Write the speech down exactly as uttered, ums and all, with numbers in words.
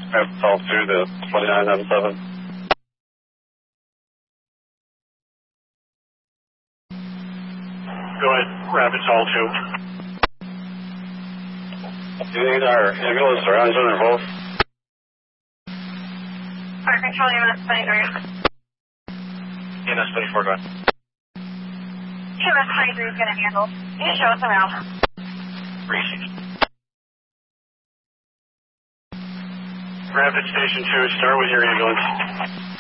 Rapid Call two to twenty-nine ninety-seven. Go ahead, Rapid Call two. Do you need our ambulance or engine or both? Fire control unit twenty-three. E M S twenty-four, go ahead. E M S twenty-three is going to handle. You show us around. Received. Rapid Station two, start with your ambulance.